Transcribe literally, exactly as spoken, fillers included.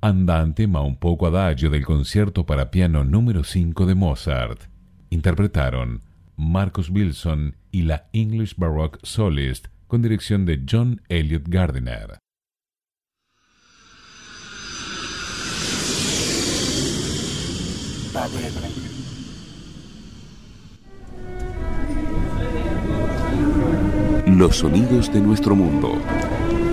Andante ma un poco adagio del concierto para piano número cinco de Mozart. Interpretaron Marcus Wilson y la English Baroque Solist con dirección de John Elliott Gardiner. Los sonidos de nuestro mundo.